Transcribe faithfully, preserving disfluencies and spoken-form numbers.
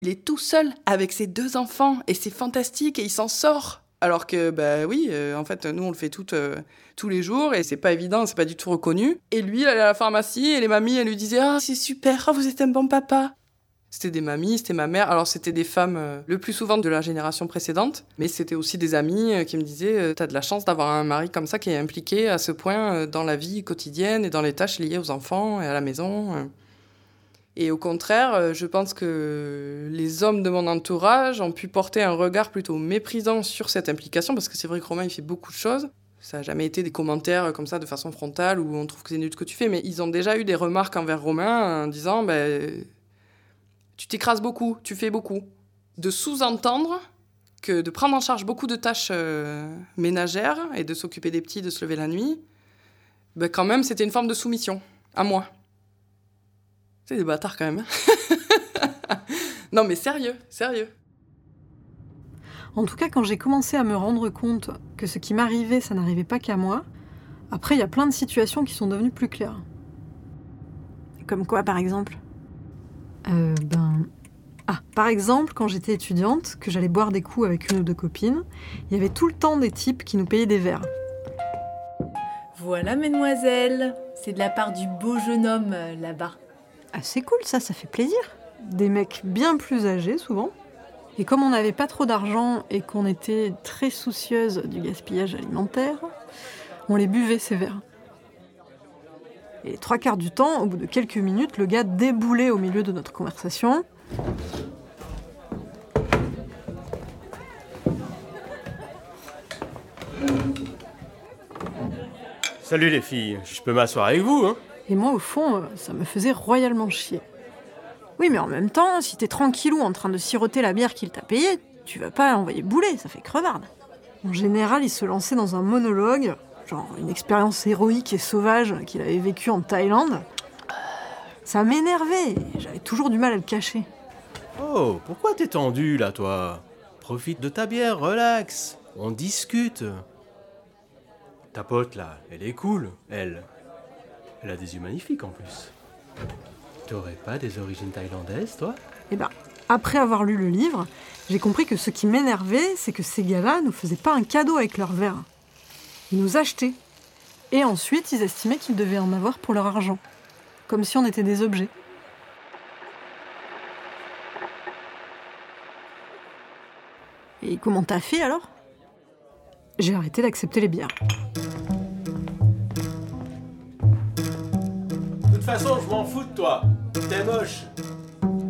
Il est tout seul avec ses deux enfants et c'est fantastique et il s'en sort. Alors que, bah oui, euh, en fait, nous, on le fait tout, euh, tous les jours et c'est pas évident, c'est pas du tout reconnu. Et lui, il allait à la pharmacie et les mamies, elles lui disaient « Ah, c'est super, oh, vous êtes un bon papa !» C'était des mamies, c'était ma mère. Alors, c'était des femmes, euh, le plus souvent de la génération précédente, mais c'était aussi des amis euh, qui me disaient euh, « T'as de la chance d'avoir un mari comme ça qui est impliqué à ce point euh, dans la vie quotidienne et dans les tâches liées aux enfants et à la maison. Euh. » Et au contraire, je pense que les hommes de mon entourage ont pu porter un regard plutôt méprisant sur cette implication, parce que c'est vrai que Romain, il fait beaucoup de choses. Ça n'a jamais été des commentaires comme ça, de façon frontale, où on trouve que c'est nul ce que tu fais, mais ils ont déjà eu des remarques envers Romain en disant ben, « Tu t'écrases beaucoup, tu fais beaucoup ». De sous-entendre que de prendre en charge beaucoup de tâches euh, ménagères et de s'occuper des petits, de se lever la nuit, ben, quand même, c'était une forme de soumission à moi. C'est des bâtards quand même. Non mais sérieux, sérieux. En tout cas, quand j'ai commencé à me rendre compte que ce qui m'arrivait, ça n'arrivait pas qu'à moi, après il y a plein de situations qui sont devenues plus claires. Comme quoi, par exemple ? Euh, ben... Ah, par exemple, quand j'étais étudiante, que j'allais boire des coups avec une ou deux copines, il y avait tout le temps des types qui nous payaient des verres. Voilà, mesdemoiselles, c'est de la part du beau jeune homme, euh, là-bas. Ah, c'est cool, ça, ça fait plaisir. Des mecs bien plus âgés, souvent. Et comme on n'avait pas trop d'argent et qu'on était très soucieuse du gaspillage alimentaire, on les buvait, ces verres. Et les trois quarts du temps, au bout de quelques minutes, le gars déboulait au milieu de notre conversation. Salut les filles, je peux m'asseoir avec vous, hein ? Et moi, au fond, ça me faisait royalement chier. Oui, mais en même temps, si t'es tranquillou en train de siroter la bière qu'il t'a payée, tu vas pas l'envoyer bouler, ça fait crevarde. En général, il se lançait dans un monologue, genre une expérience héroïque et sauvage qu'il avait vécue en Thaïlande. Ça m'énervait, et j'avais toujours du mal à le cacher. Oh, pourquoi t'es tendu là, toi ? Profite de ta bière, relax, on discute. Ta pote là, elle est cool, elle. Elle a des yeux magnifiques en plus. T'aurais pas des origines thaïlandaises, toi ? Eh ben, après avoir lu le livre, j'ai compris que ce qui m'énervait, c'est que ces gars-là nous faisaient pas un cadeau avec leur verre. Ils nous achetaient. Et ensuite, ils estimaient qu'ils devaient en avoir pour leur argent. Comme si on était des objets. Et comment t'as fait alors ? J'ai arrêté d'accepter les bières. De toute façon, je m'en fous de toi. T'es moche.